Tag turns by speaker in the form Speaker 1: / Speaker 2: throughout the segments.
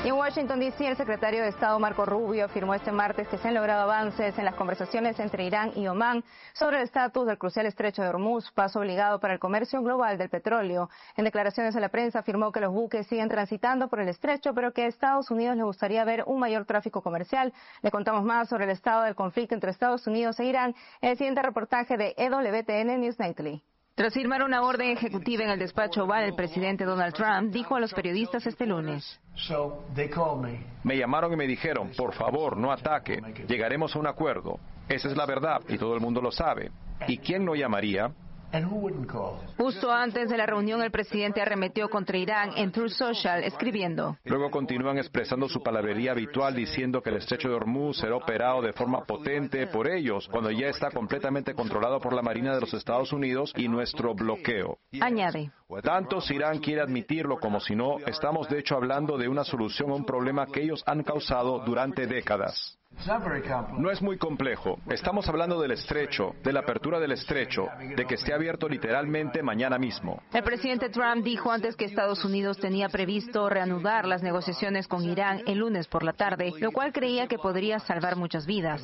Speaker 1: Y en Washington, D.C., el secretario de Estado Marco Rubio afirmó este martes que se han logrado avances en las conversaciones entre Irán y Omán sobre el estatus del crucial estrecho de Hormuz, paso obligado para el comercio global del petróleo. En declaraciones a la prensa afirmó que los buques siguen transitando por el estrecho, pero que a Estados Unidos le gustaría ver un mayor tráfico comercial. Le contamos más sobre el estado del conflicto entre Estados Unidos e Irán en el siguiente reportaje de EWTN News Nightly. Tras firmar una orden ejecutiva en el despacho Oval, el presidente Donald Trump dijo a los periodistas este lunes:
Speaker 2: Me llamaron y me dijeron, por favor, no ataque, llegaremos a un acuerdo. Esa es la verdad y todo el mundo lo sabe. ¿Y quién no llamaría?
Speaker 1: Justo antes de la reunión, el presidente arremetió contra Irán en Truth Social, escribiendo:
Speaker 2: Luego continúan expresando su palabrería habitual diciendo que el estrecho de Hormuz será operado de forma potente por ellos cuando ya está completamente controlado por la Marina de los Estados Unidos y nuestro bloqueo.
Speaker 1: Añade:
Speaker 2: Tanto si Irán quiere admitirlo como si no, estamos de hecho hablando de una solución a un problema que ellos han causado durante décadas. No es muy complejo. Estamos hablando del estrecho, de la apertura del estrecho, de que esté abierto literalmente mañana mismo.
Speaker 1: El presidente Trump dijo antes que Estados Unidos tenía previsto reanudar las negociaciones con Irán el lunes por la tarde, lo cual creía que podría salvar muchas vidas.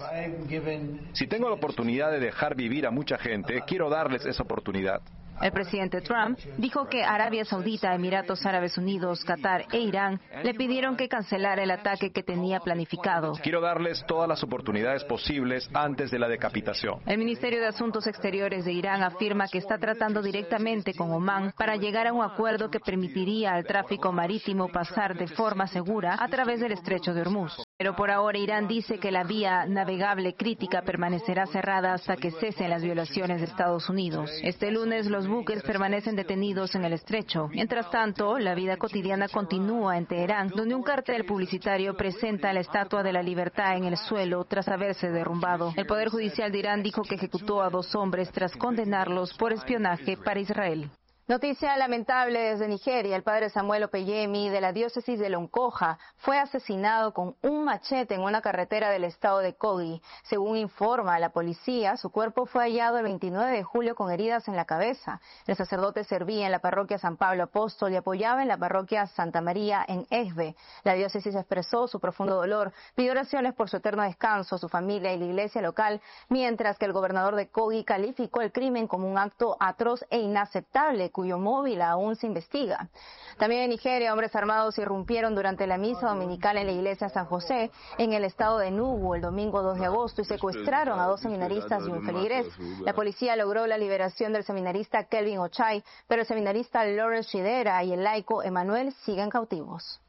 Speaker 2: Si tengo la oportunidad de dejar vivir a mucha gente, quiero darles esa oportunidad.
Speaker 1: El presidente Trump dijo que Arabia Saudita, Emiratos Árabes Unidos, Qatar e Irán le pidieron que cancelara el ataque que tenía planificado.
Speaker 2: Quiero darles todas las oportunidades posibles antes de la decapitación.
Speaker 1: El Ministerio de Asuntos Exteriores de Irán afirma que está tratando directamente con Omán para llegar a un acuerdo que permitiría al tráfico marítimo pasar de forma segura a través del estrecho de Hormuz. Pero por ahora Irán dice que la vía navegable crítica permanecerá cerrada hasta que cesen las violaciones de Estados Unidos. Este lunes los buques permanecen detenidos en el estrecho. Mientras tanto, la vida cotidiana continúa en Teherán, donde un cartel publicitario presenta la Estatua de la Libertad en el suelo tras haberse derrumbado. El Poder Judicial de Irán dijo que ejecutó a 2 hombres tras condenarlos por espionaje para Israel. Noticia lamentable desde Nigeria. El padre Samuel Opeyemi de la diócesis de Loncoja fue asesinado con un machete en una carretera del estado de Kogi. Según informa la policía, su cuerpo fue hallado el 29 de julio con heridas en la cabeza. El sacerdote servía en la parroquia San Pablo Apóstol y apoyaba en la parroquia Santa María en Esbe. La diócesis expresó su profundo dolor, pidió oraciones por su eterno descanso, su familia y la iglesia local, mientras que el gobernador de Kogi calificó el crimen como un acto atroz e inaceptable, cuyo móvil aún se investiga. También en Nigeria, hombres armados irrumpieron durante la misa dominical en la iglesia San José, en el estado de Enugu, el domingo 2 de agosto, y secuestraron a 2 seminaristas y un feligrés. La policía logró la liberación del seminarista Kelvin Ochai, pero el seminarista Lawrence Shidera y el laico Emanuel siguen cautivos.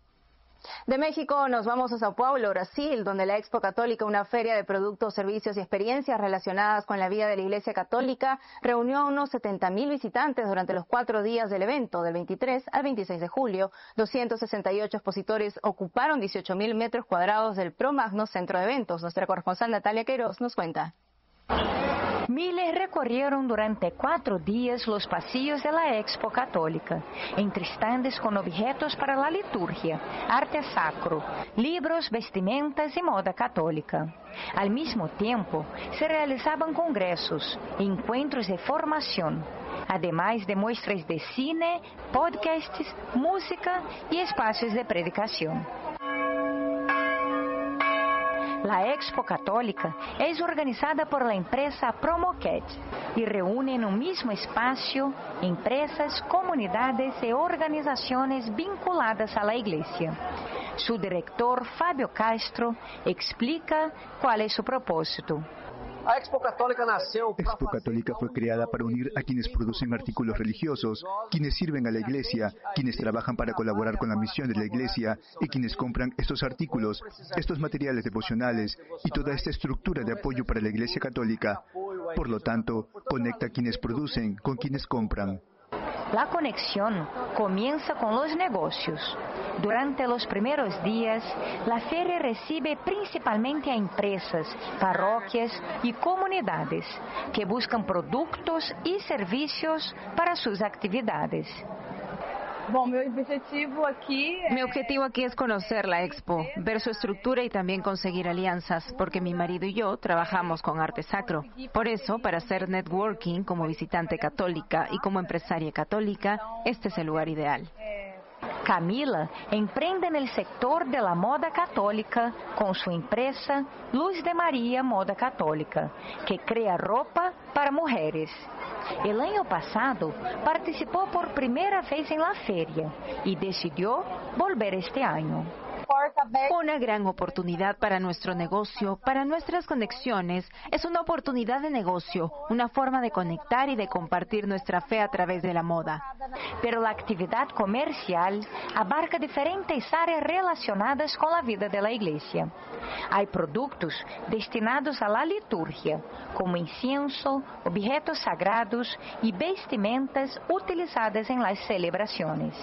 Speaker 1: De México nos vamos a Sao Paulo, Brasil, donde la Expo Católica, una feria de productos, servicios y experiencias relacionadas con la vida de la Iglesia Católica, reunió a unos 70,000 visitantes durante los 4 días del evento, del 23 al 26 de julio. 268 expositores ocuparon 18,000 metros cuadrados del Pro Magno Centro de Eventos. Nuestra corresponsal Natalia Queiroz nos cuenta.
Speaker 3: Miles recorrieron durante 4 días los pasillos de la Expo Católica, entre estandes con objetos para la liturgia, arte sacro, libros, vestimentas y moda católica. Al mismo tiempo, se realizaban congresos, encuentros de formación, además de muestras de cine, podcasts, música y espacios de predicación. La Expo Católica es organizada por la empresa Promoquet y reúne en un mismo espacio empresas, comunidades y organizaciones vinculadas a la Iglesia. Su director, Fábio Castro, explica cuál es su propósito.
Speaker 4: A Expo Católica nació.
Speaker 5: Expo Católica fue creada para unir a quienes producen artículos religiosos, quienes sirven a la Iglesia, quienes trabajan para colaborar con la misión de la Iglesia y quienes compran estos artículos, estos materiales devocionales y toda esta estructura de apoyo para la Iglesia Católica. Por lo tanto, conecta a quienes producen con quienes compran.
Speaker 3: La conexión comienza con los negocios. Durante los primeros días, la feria recibe principalmente a empresas, parroquias y comunidades que buscan productos y servicios para sus actividades.
Speaker 1: Mi objetivo aquí es conocer la Expo, ver su estructura y también conseguir alianzas, porque mi marido y yo trabajamos con arte sacro. Por eso, para hacer networking como visitante católica y como empresaria católica, este es el lugar ideal.
Speaker 3: Camila empreende en el sector de la moda católica con su empresa Luz de María Moda Católica, que crea ropa para mujeres. El año pasado participó por primera vez en la feria y decidió volver este año.
Speaker 1: Una gran oportunidad para nuestro negocio, para nuestras conexiones. Es una oportunidad de negocio, una forma de conectar y de compartir nuestra fe a través de la moda.
Speaker 3: Pero la actividad comercial abarca diferentes áreas relacionadas con la vida de la iglesia. Hay productos destinados a la liturgia, como incienso, objetos sagrados y vestimentas utilizadas en las celebraciones.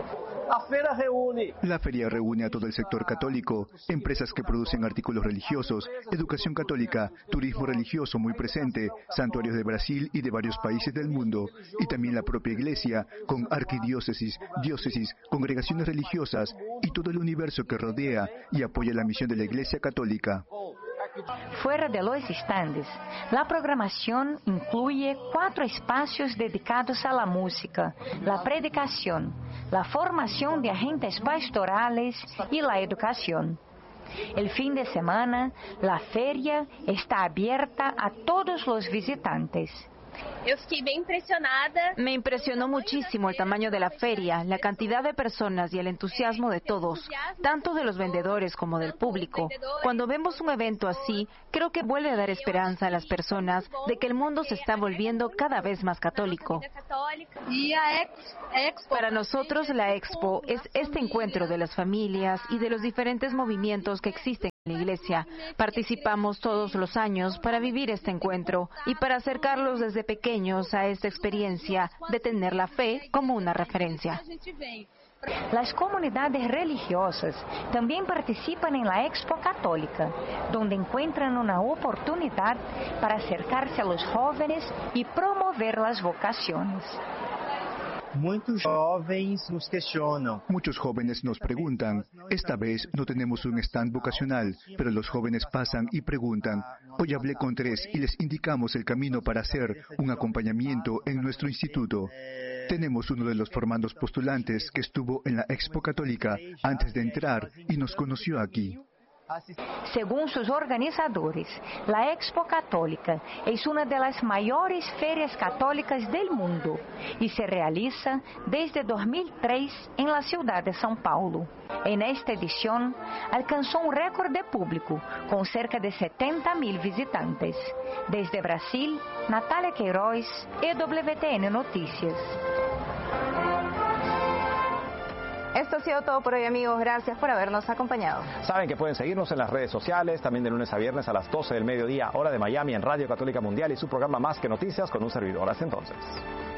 Speaker 5: La feria reúne a todo el sector católico, empresas que producen artículos religiosos, educación católica, turismo religioso muy presente, santuarios de Brasil y de varios países del mundo, y también la propia iglesia, con arquidiócesis, diócesis, congregaciones religiosas y todo el universo que rodea y apoya la misión de la Iglesia Católica.
Speaker 3: Fuera de los estandes, la programación incluye 4 espacios dedicados a la música, la predicación, la formación de agentes pastorales y la educación. El fin de semana, la feria está abierta a todos los visitantes.
Speaker 1: Me impresionó muchísimo el tamaño de la feria, la cantidad de personas y el entusiasmo de todos, tanto de los vendedores como del público. Cuando vemos un evento así, creo que vuelve a dar esperanza a las personas de que el mundo se está volviendo cada vez más católico. Para nosotros, la Expo es este encuentro de las familias y de los diferentes movimientos que existen en la iglesia. Participamos todos los años para vivir este encuentro y para acercarlos desde pequeños a esta experiencia de tener la fe como una referencia.
Speaker 3: Las comunidades religiosas también participan en la Expo Católica, donde encuentran una oportunidad para acercarse a los jóvenes y promover las vocaciones.
Speaker 5: Muchos jóvenes nos preguntan, esta vez no tenemos un stand vocacional, pero los jóvenes pasan y preguntan. Hoy hablé con 3 y les indicamos el camino para hacer un acompañamiento en nuestro instituto. Tenemos uno de los formandos postulantes que estuvo en la Expo Católica antes de entrar y nos conoció aquí.
Speaker 3: Según sus organizadores, la Expo Católica es una de las mayores ferias católicas del mundo y se realiza desde 2003 en la ciudad de São Paulo. En esta edición alcanzó un récord de público con cerca de 70.000 visitantes. Desde Brasil, Natalia Queiroz, EWTN Noticias.
Speaker 1: Esto ha sido todo por hoy, amigos. Gracias por habernos acompañado.
Speaker 6: Saben que pueden seguirnos en las redes sociales, también de lunes a viernes a las 12 del mediodía, hora de Miami, en Radio Católica Mundial y su programa Más que Noticias con un servidor. Hasta entonces.